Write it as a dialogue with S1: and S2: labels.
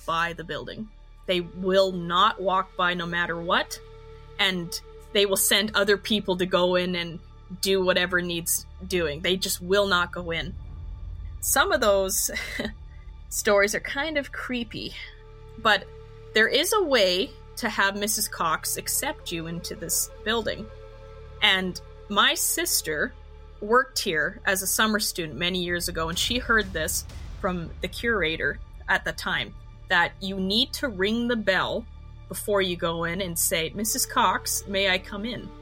S1: by the building. They will not walk by no matter what, and they will send other people to go in and do whatever needs doing. They just will not go in. Some of those stories are kind of creepy, but there is a way to have Mrs. Cox accept you into this building. And my sister worked here as a summer student many years ago, and she heard this from the curator at the time, that you need to ring the bell before you go in and say, "Mrs. Cox, may I come in?"